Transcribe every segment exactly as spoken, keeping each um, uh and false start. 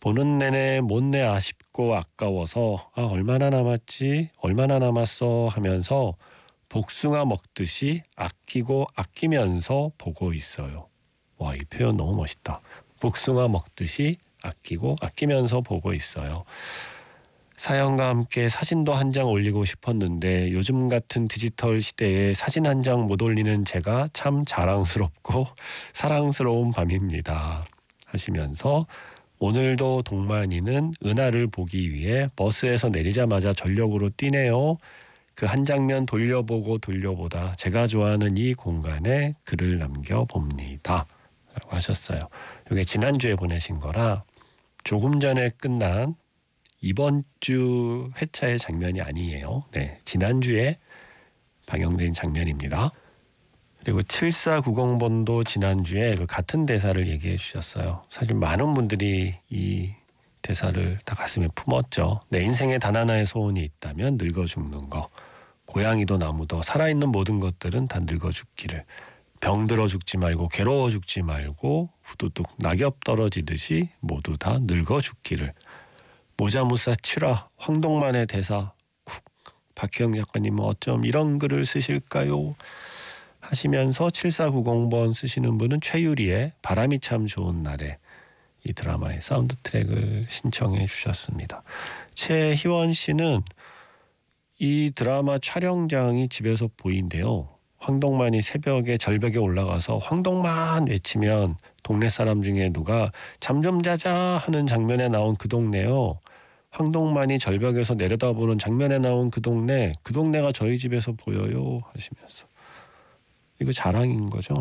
보는 내내 못 내 아쉽고 아까워서 아 얼마나 남았지 얼마나 남았어 하면서 복숭아 먹듯이 아끼고 아끼면서 보고 있어요. 와, 이 표현 너무 멋있다. 복숭아 먹듯이 아끼고 아끼면서 보고 있어요. 사연과 함께 사진도 한 장 올리고 싶었는데 요즘 같은 디지털 시대에 사진 한 장 못 올리는 제가 참 자랑스럽고 사랑스러운 밤입니다. 하시면서 오늘도 동만이는 은하를 보기 위해 버스에서 내리자마자 전력으로 뛰네요. 그 한 장면 돌려보고 돌려보다 제가 좋아하는 이 공간에 글을 남겨봅니다. 라고 하셨어요. 이게 지난주에 보내신 거라 조금 전에 끝난 이번 주 회차의 장면이 아니에요. 네, 지난주에 방영된 장면입니다. 그리고 칠사구공 번도 지난주에 그 같은 대사를 얘기해 주셨어요. 사실 많은 분들이 이 대사를 다 가슴에 품었죠. 내 인생에 단 하나의 소원이 있다면 늙어 죽는 거. 고양이도 나무도 살아있는 모든 것들은 다 늙어 죽기를. 병들어 죽지 말고 괴로워 죽지 말고 후두둑 낙엽 떨어지듯이 모두 다 늙어 죽기를. 모자무사 치라 황동만의 대사 쿡. 박희영 작가님은 어쩜 이런 글을 쓰실까요? 하시면서 칠사구공 번 쓰시는 분은 최유리의 바람이 참 좋은 날에 이 드라마의 사운드 트랙을 신청해 주셨습니다. 최희원 씨는 이 드라마 촬영장이 집에서 보인대요. 황동만이 새벽에 절벽에 올라가서 황동만 외치면 동네 사람 중에 누가 잠 좀 자자 하는 장면에 나온 그 동네요. 황동만이 절벽에서 내려다보는 장면에 나온 그 동네, 그 동네가 저희 집에서 보여요 하시면서. 이거 자랑인 거죠.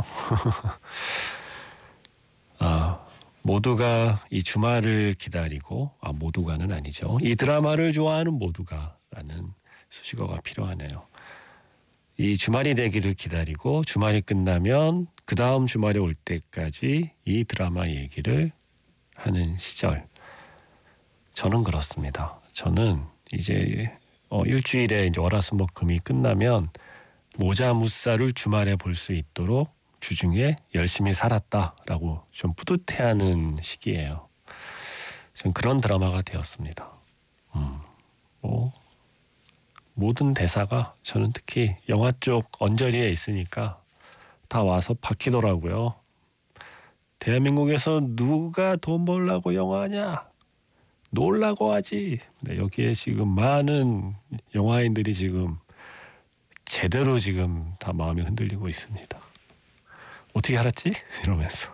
아, 모두가 이 주말을 기다리고, 아 모두가는 아니죠. 이 드라마를 좋아하는 모두가 라는 수식어가 필요하네요. 이 주말이 되기를 기다리고 주말이 끝나면 그 다음 주말이 올 때까지 이 드라마 얘기를 하는 시절. 저는 그렇습니다. 저는 이제 어, 일주일에 이제 월화수목금이 끝나면 모자무사를 주말에 볼 수 있도록 주중에 열심히 살았다라고 좀 뿌듯해하는 시기예요. 전 그런 드라마가 되었습니다. 음, 뭐 모든 대사가 저는 특히 영화 쪽 언저리에 있으니까 다 와서 박히더라고요. 대한민국에서 누가 돈 벌라고 영화하냐? 놀라고 하지. 네, 여기에 지금 많은 영화인들이 지금 제대로 지금 다 마음이 흔들리고 있습니다. 어떻게 알았지? 이러면서.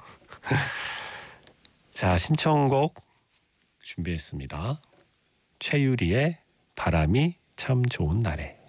자, 신청곡 준비했습니다. 최유리의 바람이 참 좋은 날에.